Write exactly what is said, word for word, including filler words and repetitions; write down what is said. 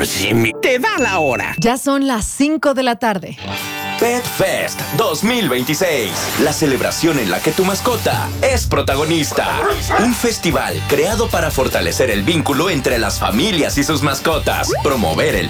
por si me... Te da la hora. Ya son las cinco de la tarde. Pet Fest dos mil veintiséis. La celebración en la que tu mascota es protagonista. Un festival creado para fortalecer el vínculo entre las familias y sus mascotas, promover el